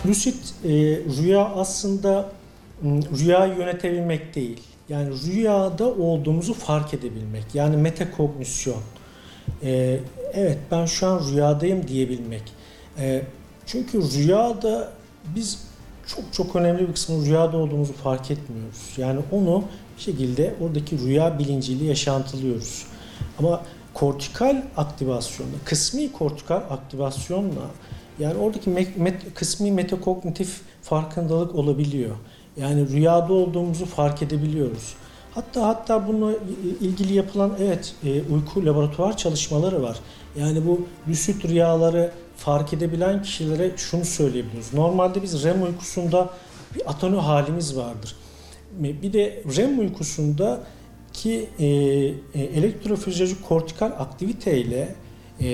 Lucid rüya aslında rüyayı yönetebilmek değil. Yani rüyada olduğumuzu fark edebilmek. Yani metakognisyon. Evet, ben şu an rüyadayım diyebilmek. Çünkü rüyada biz çok önemli bir kısmı rüyada olduğumuzu fark etmiyoruz. Yani onu bir şekilde oradaki rüya bilinciyle yaşantılıyoruz. Ama kortikal aktivasyonla, kısmi kortikal aktivasyonla yani oradaki kısmi metakognitif farkındalık olabiliyor. Yani rüyada olduğumuzu fark edebiliyoruz. Hatta bununla ilgili yapılan uyku laboratuvar çalışmaları var. Yani bu lucid rüyaları fark edebilen kişilere şunu söyleyebiliyoruz. Normalde biz REM uykusunda bir atoni halimiz vardır. Bir de REM uykusunda ki elektrofizyolojik kortikal aktiviteyle